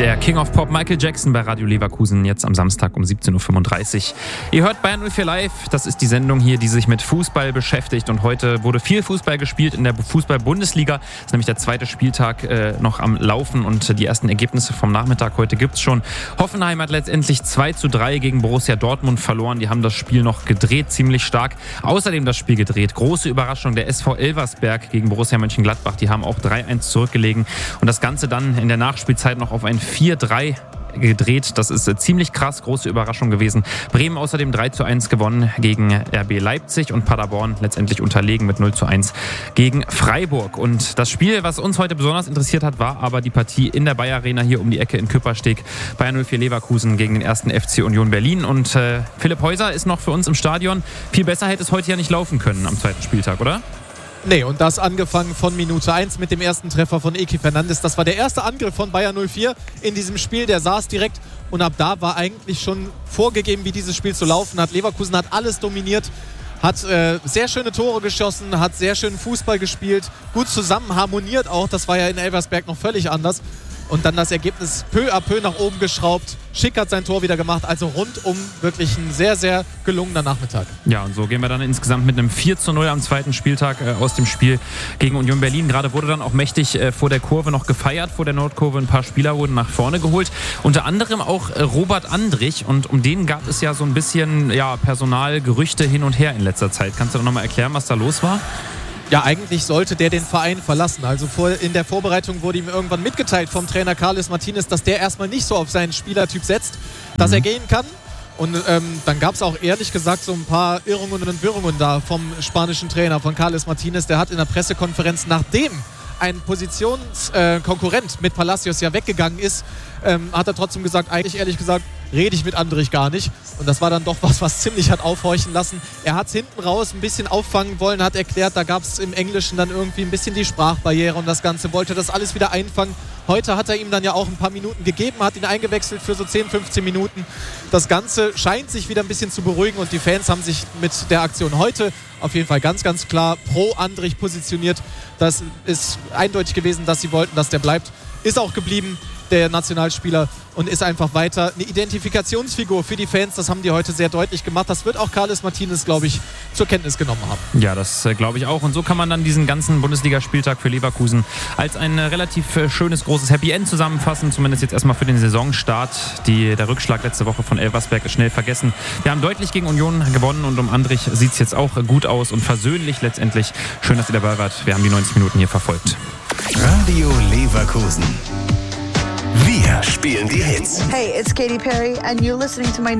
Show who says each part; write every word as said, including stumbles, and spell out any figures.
Speaker 1: Der King of Pop Michael Jackson bei Radio Leverkusen jetzt am Samstag um siebzehn Uhr fünfunddreißig. Ihr hört Bayern null vier Live. Das ist die Sendung hier, die sich mit Fußball beschäftigt. Und heute wurde viel Fußball gespielt in der Fußball-Bundesliga. Das ist nämlich der zweite Spieltag äh, noch am Laufen und die ersten Ergebnisse vom Nachmittag heute gibt es schon. Hoffenheim hat letztendlich zwei zu drei gegen Borussia Dortmund verloren. Die haben das Spiel noch gedreht, ziemlich stark. Außerdem das Spiel gedreht. Große Überraschung, der S V Elversberg gegen Borussia Mönchengladbach. Die haben auch drei eins zurückgelegen. Und das Ganze dann in der Nachspielzeit noch auf ein vier drei gedreht. Das ist ziemlich krass, große Überraschung gewesen. Bremen außerdem drei zu eins gewonnen gegen R B Leipzig und Paderborn letztendlich unterlegen mit null zu eins gegen Freiburg. Und das Spiel, was uns heute besonders interessiert hat, war aber die Partie in der Bayer Arena hier um die Ecke in Küppersteg. Bayern null vier Leverkusen gegen den ersten F C Union Berlin. Und äh, Philipp Häuser ist noch für uns im Stadion. Viel besser hätte es heute ja nicht laufen können am zweiten Spieltag, oder?
Speaker 2: Nee, und das angefangen von Minute eins mit dem ersten Treffer von Eki Fernandes. Das war der erste Angriff von Bayern null vier in diesem Spiel. Der saß direkt und ab da war eigentlich schon vorgegeben, wie dieses Spiel zu laufen hat. Leverkusen hat alles dominiert, hat äh, sehr schöne Tore geschossen, hat sehr schönen Fußball gespielt, gut zusammen harmoniert auch. Das war ja in Elversberg noch völlig anders. Und dann das Ergebnis peu à peu nach oben geschraubt. Schick hat sein Tor wieder gemacht. Also rundum wirklich ein sehr, sehr gelungener Nachmittag.
Speaker 1: Ja, und so gehen wir dann insgesamt mit einem vier zu null am zweiten Spieltag äh, aus dem Spiel gegen Union Berlin. Gerade wurde dann auch mächtig äh, vor der Kurve noch gefeiert, vor der Nordkurve. Ein paar Spieler wurden nach vorne geholt. Unter anderem auch äh, Robert Andrich. Und um den gab es ja so ein bisschen ja, Personalgerüchte hin und her in letzter Zeit. Kannst du doch nochmal erklären, was da los war?
Speaker 2: Ja, eigentlich sollte der den Verein verlassen. Also vor, in der Vorbereitung wurde ihm irgendwann mitgeteilt vom Trainer Carles Martinez, dass der erstmal nicht so auf seinen Spielertyp setzt, dass mhm. er gehen kann. Und ähm, dann gab es auch ehrlich gesagt so ein paar Irrungen und Wirrungen da vom spanischen Trainer, von Carles Martinez. Der hat in der Pressekonferenz, nachdem ein Positionskonkurrent äh, mit Palacios ja weggegangen ist, ähm, hat er trotzdem gesagt, eigentlich ehrlich gesagt, rede ich mit Andrich gar nicht. Und das war dann doch was, was ziemlich hat aufhorchen lassen. Er hat es hinten raus ein bisschen auffangen wollen, hat erklärt, da gab es im Englischen dann irgendwie ein bisschen die Sprachbarriere und das Ganze, wollte das alles wieder einfangen. Heute hat er ihm dann ja auch ein paar Minuten gegeben, hat ihn eingewechselt für so zehn, fünfzehn Minuten. Das Ganze scheint sich wieder ein bisschen zu beruhigen und die Fans haben sich mit der Aktion heute auf jeden Fall ganz, ganz klar pro Andrich positioniert. Das ist eindeutig gewesen, dass sie wollten, dass der bleibt. Ist auch geblieben, der Nationalspieler, und ist einfach weiter eine Identifikationsfigur für die Fans. Das haben die heute sehr deutlich gemacht. Das wird auch Carles Martinez, glaube ich, zur Kenntnis genommen haben.
Speaker 1: Ja, das äh, glaube ich auch. Und so kann man dann diesen ganzen Bundesligaspieltag für Leverkusen als ein äh, relativ äh, schönes, großes Happy End zusammenfassen. Zumindest jetzt erstmal für den Saisonstart. Die, der Rückschlag letzte Woche von Elversberg ist schnell vergessen. Wir haben deutlich gegen Union gewonnen und um Andrich sieht es jetzt auch äh, gut aus und versöhnlich letztendlich. Schön, dass ihr dabei wart. Wir haben die neunzig Minuten hier verfolgt.
Speaker 3: Radio Leverkusen. Wir spielen die Hits.
Speaker 4: Hey, it's Katy Perry and you're listening to my new